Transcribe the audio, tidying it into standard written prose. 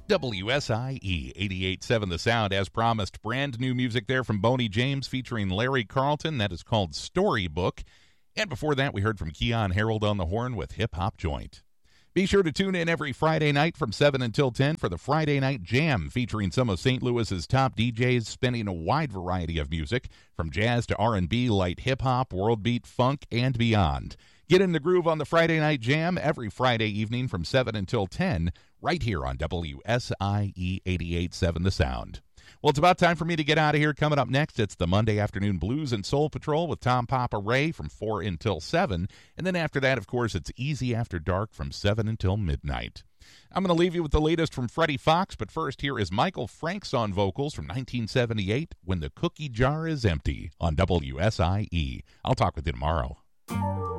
WSIE 88.7 The Sound, as promised. Brand new music there from Boney James featuring Larry Carlton. That is called Storybook. And before that, we heard from Keon Harold on the horn with Hip Hop Joint. Be sure to tune in every Friday night from 7 until 10 for the Friday Night Jam, featuring some of St. Louis's top DJs spinning a wide variety of music, from jazz to R&B, light hip-hop, world beat, funk, and beyond. Get in the groove on the Friday Night Jam every Friday evening from 7 until 10, right here on WSIE 88.7 The Sound. Well, it's about time for me to get out of here. Coming up next, it's the Monday Afternoon Blues and Soul Patrol with Tom Papa Ray from 4 until 7. And then after that, of course, it's Easy After Dark from 7 until midnight. I'm going to leave you with the latest from Freddie Fox, but first, here is Michael Franks on vocals from 1978, When the Cookie Jar is Empty, on WSIE. I'll talk with you tomorrow.